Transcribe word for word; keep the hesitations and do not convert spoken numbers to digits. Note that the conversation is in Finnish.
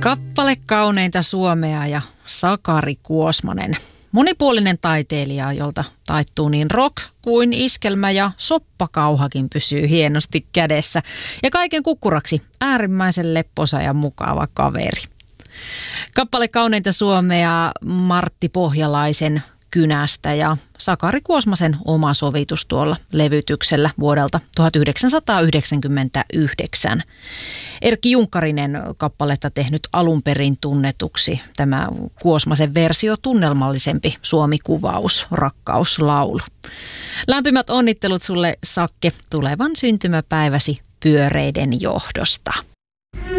Kappale kauneinta suomea ja Sakari Kuosmanen. Monipuolinen taiteilija, jolta taittuu niin rock kuin iskelmä ja soppakauhakin pysyy hienosti kädessä. Ja kaiken kukkuraksi äärimmäisen lepposa ja mukava kaveri. Kappale kauneinta suomea Martti Pohjalaisen Kynästä ja Sakari Kuosmasen oma sovitus tuolla levytyksellä vuodelta tuhatyhdeksänsataayhdeksänkymmentäyhdeksän. Erkki Junkkarinen kappaletta tehnyt alun perin tunnetuksi tämä Kuosmasen versio tunnelmallisempi Suomi-kuvaus, rakkauslaulu. Lämpimät onnittelut sulle, Sakke, tulevan syntymäpäiväsi pyöreiden johdosta.